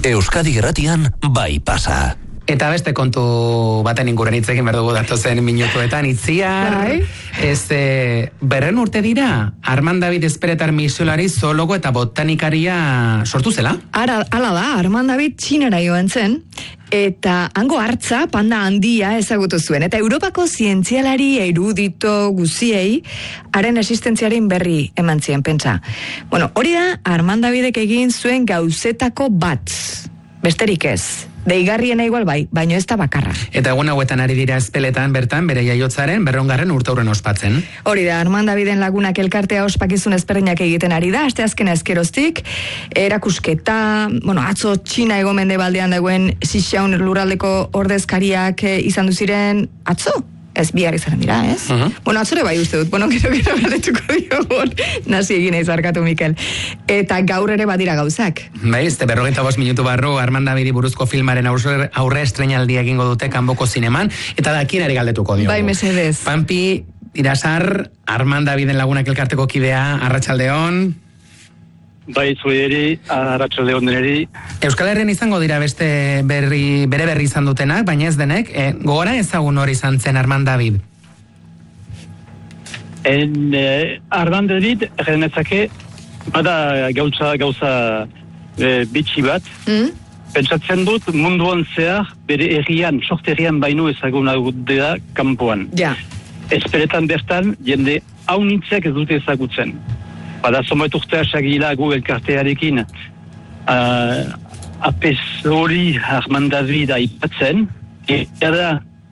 Euskadi Irratian bai pasa. Eta beste kontu baten inguruan hitz egin behar dugu datozen minutuetan, Itziar. Berren urte dira, Armand David Ezperetar misiolari, zoologo eta botanikaria sortu zela? Hala da, Armand David Txinara joan zen, eta hango hartza panda handia ezagutu zuen. Eta Europako zientzialari erudito guziei haren existentziaren berri eman zien, pentsa. Bueno, hori da, Armand Davidek egin zuen gauzetako bat. Besterik ez. Deigarriena igual bai, baino ez da bakarra. Eta egun hauetan ari dira Ezpeletan bertan bere jaiotzaren 200. urteurren ospatzen. Hori da, Armand Daviden lagunak elkartea ospakizun ezberdinak egiten ari da, asteazkena ezkeroztik, erakusketa, atzo Txina hego-mendebaldean dagoen Sichuan lurraldeko ordezkariak izan duziren, atzo? Ez bihar izanen dira, ez? Atzore bai uste dut, gero berretuko diogun, nazi egin izarkatu, Mikel. Eta gaur ere badira gauzak. Bai, 45 minutu barru, Armand Davidi buruzko filmaren aurre estreinaldia egingo dute Kanboko zineman, eta dakienari galdetuko diogu. Bai, mesedez. Pampi, Irasar, Armand Daviden lagunak elkarteko kidea, arratsaldeon. Bai, zueri, arratsaldeon deneri. Euskal Herrian izango dira beste bere berri izan dutenak, baina ez denek, gogora ezagun hori izan zen Armand David? Armand David, errenetzake, bada gauza bitxi bat. Pentsatzen dut, munduan zehar, bere herrian, sorte herrian baino ezaguna dira kanpoan. Ja. Ezperetan bertan, jende haunitzek ez dute ezagutzen. Bada, zomet urtea sagila gu elkartearekin apes hori Armand David aipatzen, eta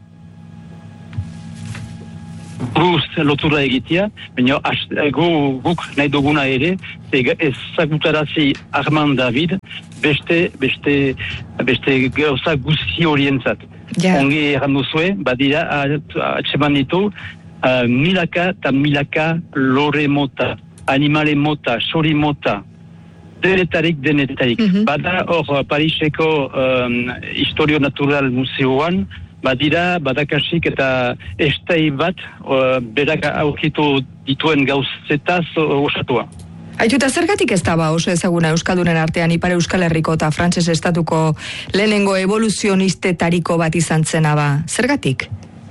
buruz lotura egitea, baina guk nahi duguna ere, ezagutarazi Armand David beste gauza guzti horientzat. Ongi errandu zuen, badira atseman ditu milaka eta milaka lore mota, animale mota, sori mota, denetarik. Bada hor Pariseko Historio Natural Museoan, badakasik eta estai bat berak aurkitu dituen gauzetaz osatua. Eta zergatik ez da oso ezaguna Euskaldunen artean Ipar Euskal Herriko eta Frantses estatuko lehenengo evoluzionistetariko bat izan zena ba? Zergatik?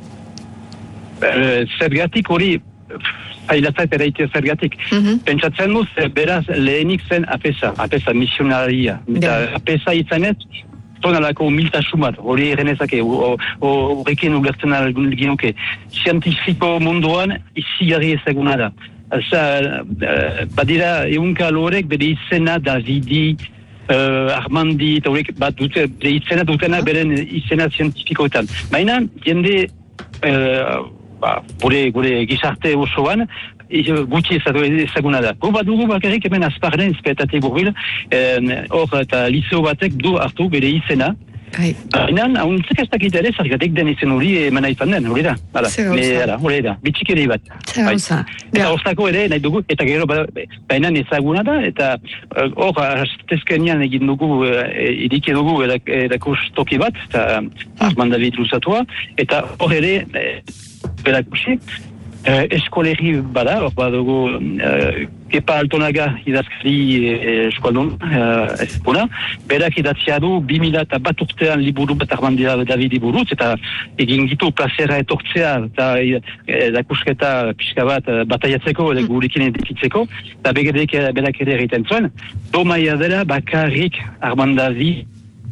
Zergatik hori ailatzat eraite zergatik. Pentsatzen duz, beraz lehenik zen apesa misionaria. Apesa izanez, tonalako miltasumat, hori erenezake, horrekin ulertzen alginuke. Zientifiko munduan izigarri ezaguna da. Badira eunka lorek bere izena Davidi, Armandi, eta horiek bat dute, bere izena dutena beren izena zientifikoetan. Baina, jende gure gizarte osoan, gutxi ezaguna da. Bat dugu bakarrik hemen azparnen ezpetatik burbil, hor eta liceo batek du hartu bere izena. Baina, hauntzek ez dakit ere, zergatik den izen hori emana izan den, hori da. Hori da, bitxikeri bat. Eta ostako ere, nahi dugu, eta gero baina ezaguna da, eta hor, astezkenean egin dugu, irike dugu erakustoki bat, eta Armand David luzatua, eta hor ere, erakusi, eskoleri bada, hor badugu Kepa Altonaga idazkari eskualdun ezpuna, berak idatzia du 2001 urtean liburu bat Armand Davidi buruz, eta egin gitu plazera etortzea, eta erakusketa pixka bat bataiatzeko, gurekin edikitzeko, eta berak ere egiten zuen, domaia dela bakarrik Armand David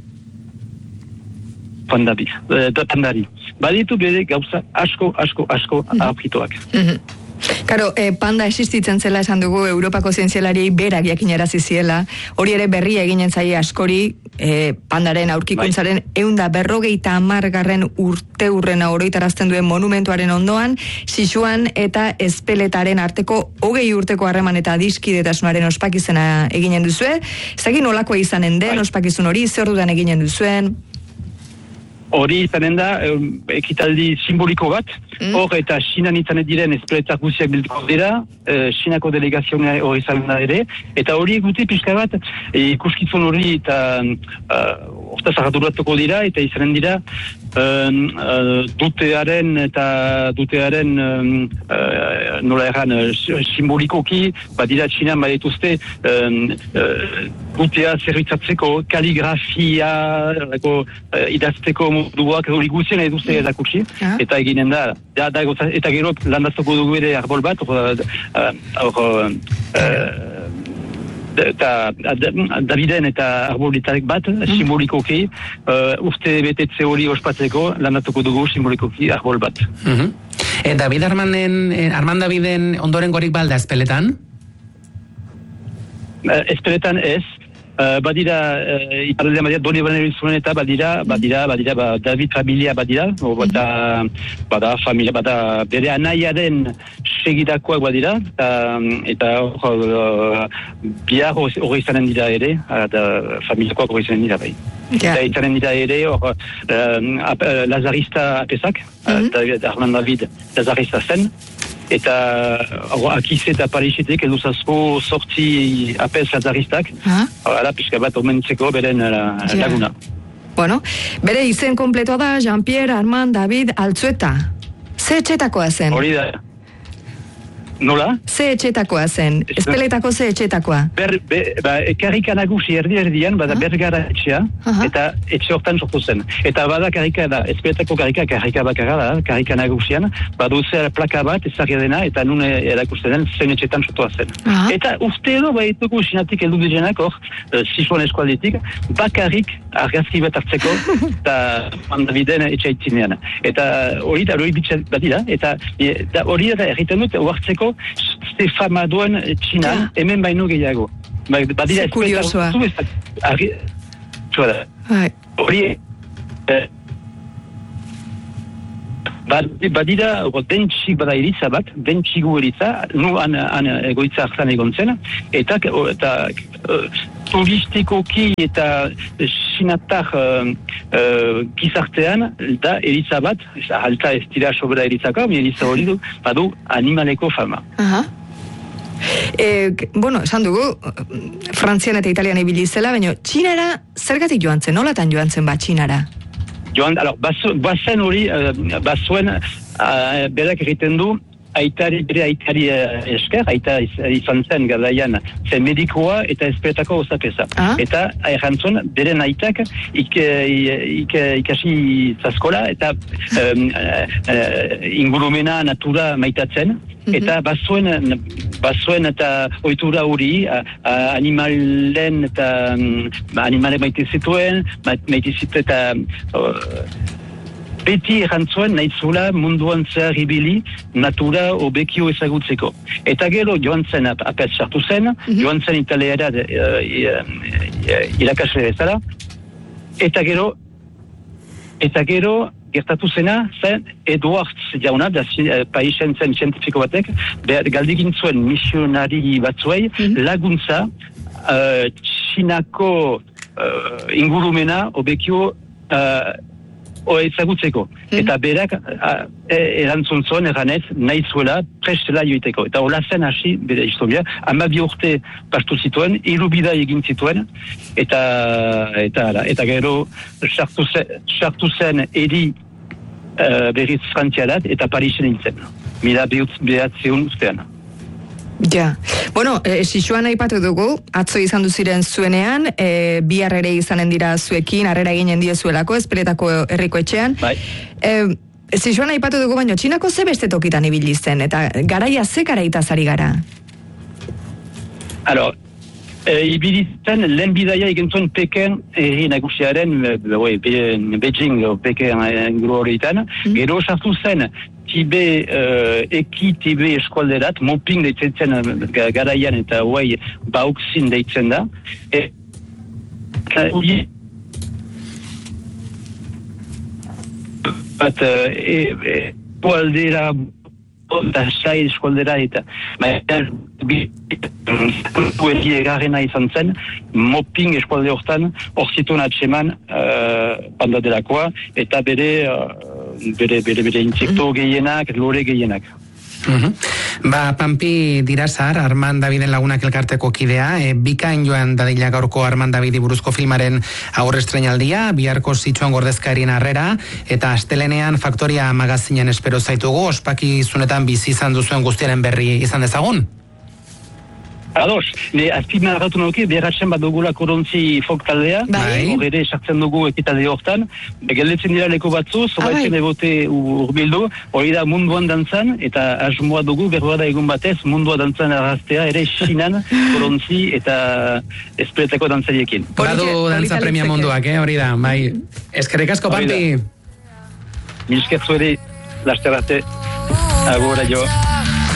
pandari. Baditu bere gauza asko aurkituak. Karo, panda existitzen zela esan dugu Europako zientzialari berak jakinarazi ziela, hori ere berria eginen zaie askori, pandaren aurkikuntzaren 150. urteurrena oroitarazten duen monumentuaren ondoan, Sichuan eta Ezpeletaren arteko 20 urteko harreman eta adiskidetasunaren ospakizena eginen duzue. Zagin nolakoa izanen den ospakizun hori, zer dudan eginen duzuen? Hori izanen da, ekitaldi simboliko bat, hor eta Chinan izanen diren espeletar guziak bilduko dira, Chinako delegazioa hori izan da ere, eta hori egute pixka bat, ikuskizun hori eta hortaz arraturatuko dira, eta izanen dira dutearen nola erran simbolikoki, badira Chinan badituzte dutea zerbitzatzeko, kaligrafia idazteko moduak hori guzien eduzte edakutsi, eta eginen da. Eta gero landaztoko dugu ere arbol bat, Daviden eta arbolitarek bat, simbolikoki, urte betetze hori ospatzeko, landatuko dugu simbolikoki arbol bat. David Armand Daviden ondorengorik balda espeletan? Espeletan ez, badira, iparaldean badira, doni banero zuen eta badira, David familia badira, bada familia, bada bere anaiaren segidakoak badira, eta bihar hori izanen dira ere, familiakoak hori izanen dira bai. Eta izanen dira ere, Lazarista apesak, Armand David Lazarista zen, eta akiz eta Parisetek eduzazko sortzi apes lazaristak, ala pixka bat omentzeko beren laguna. Bueno, bere izen kompletoa da Jean-Pierre Armand David Altzueta. Ze etxetakoa zen? Hori da. Nola? Ze etxetakoa zen? Espeletako ze etxetakoa? Karrika nagusi erdian, bada Bergara etxea, eta etxe hortan sortu zen. Eta bada karrika da, espeletako karrika bakarra da, karrika nagusian, baduze plaka bat, ezagir dena, eta nun erakusten den, zen etxetan sortua zen. Eta uste edo, baituko sinatik eldu direnak hor, Sichuan eskualdetik, bakarrik argazki bat hartzeko, eta mandabiden etxaitzinean. Eta hori da, hori bitxat badira, eta hori da erriten dut, uartzeko, ze fama duen Txinan, hemen baino gehiago. Ze kuriosoa. Hori, badira, dentxik bada iritza bat, dentxigu iritza, nu han egoitza hartan egon zen, eta turistikoki eta sinatar gizartean da eritza bat, alta ez dira sobera eritzaka, mi eritza hori du, badu animaleko fama. Esan dugu, Frantzian eta Italian ibili zela, baina Txinara zergatik joan zen, nolatan joan zen bat Txinara? Bazen hori, bazuen, berak egiten du, bere aitari esker, aita izan zen garaian zen medikoa eta espeletako osapesa. Eta errantzun, beren aitak ikasi zaskola eta ingurumena natura maitatzen, eta bazuen eta ohitura hori animalen eta animale maite zituen eta beti errantzuen nahitzula munduan zehar ibili natura obekio ezagutzeko. Eta gero joan zen apet sartu zen, joan zen italiara irakasle bezala, eta gero gertatu zena zen Edwards jauna, paisen zen zientifiko batek, galdikin zuen misionari batzuei laguntza Txinako ingurumena obekio ezagutzeko. Eta berak erantzun zuen eranez nahi zuela prestela joiteko. Eta hola zen hasi bere historia, 12 urte pastu zituen, 3 bidai egin zituen, eta gero sartu zen eri berriz Frantziarat eta Parisen nintzen. 1900 ustean. Ja. Bueno, Sichuan aipatu dugu, atzo izan duziren zuenean, bihar ere izanen dira zuekin, harrera eginen diezuelako, espeletako herriko etxean. Bai. Sichuan aipatu dugu, baino, Txinako ze beste tokitan ibili zen, eta garaia ze garaitaz ari gara? Ibilitzen lehen bidaia egin zuen Peken herri nagusiaren, Beijing, Peken inguru horietan, gero sartu zen Tibe eskualderat, Moping deitzen zen garaian eta huai Baukzin deitzen da. Eskualdera eta sai eskualdera eta egarrena izan zen, Moping eskualde hortan, hor zituen atseman pandadelakoa, eta bere bere intsekto gehienak, lore gehienak. Pampi Dirasar, Armand Daviden lagunak elkarteko kidea, bikain joan dadila gaurko Armand Davidi buruzko filmaren aurre estreinaldia, biharko Zitsuan Gordezkarien harrera, eta astelenean Faktoria magazinean espero zaitugu, ospakizunetan bizi izan duzuen guztiaren berri izan dezagun? Ados, azpima erratu nuke, beharatzen bat dugula Korontzi folk taldea, hor ere sartzen dugu ekitalde hortan, gelditzen dira leko batzu, zobaitzen ebote urbildu, hori da munduan dantzan, eta asmoa dugu, berroa da egun batez, mundua dantzan arraztea, ere Chinan, Korontzi eta espeletako dantzariekin. Badu dantza premia munduak, hori da, bai. Eskerrik asko, Pampi! Milskertzu ere, laster arte, agora jo.